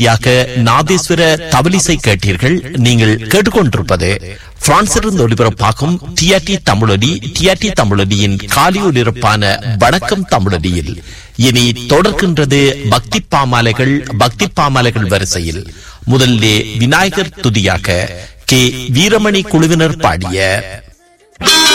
நாதேஸ்வர தவலிசை கேட்டீர்கள். நீங்கள் கேட்டுக்கொண்டிருப்பது பிரான்சிலிருந்து ஒளிபரப்பாகும் டிஆர்டி தமிழொலி. டிஆர்டி தமிழொலியின் காலை ஒலிபரப்பான வணக்கம் தமிழொலியில் இனி தொடர்கின்றது பக்தி பாமாலைகள். பக்தி பாமாலைகள் வரிசையில் முதல்லே விநாயகர் துதியாக கே வீரமணி குழுவினர் பாடிய